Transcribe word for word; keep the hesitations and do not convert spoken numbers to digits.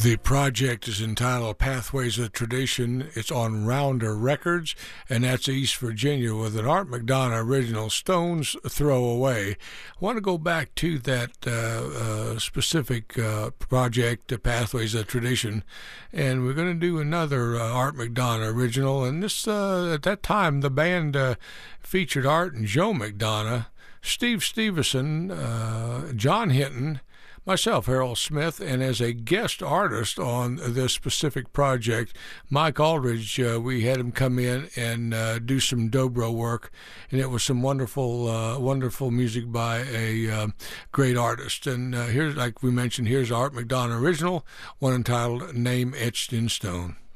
The project is entitled Pathways of Tradition. It's on Rounder Records, and that's East Virginia with an Art McDonough original, Stone's Throw Away. I want to go back to that uh, uh, specific uh, project, uh, Pathways of Tradition, and we're going to do another uh, Art McDonough original. And this, uh, at that time, the band uh, featured Art and Joe McDonough, Steve Stevenson, uh, John Hinton, myself, Harold Smith, and as a guest artist on this specific project, Mike Aldridge, uh, we had him come in and uh, do some dobro work, and it was some wonderful, uh, wonderful music by a uh, great artist. And uh, here's, like we mentioned, here's Art McDonough original, one entitled Name Etched in Stone.